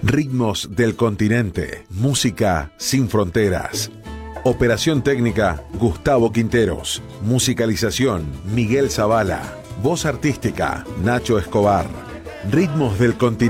Ritmos del continente. Música sin fronteras. Operación técnica, Gustavo Quinteros. Musicalización, Miguel Zavala. Voz artística, Nacho Escobar. Ritmos del continente.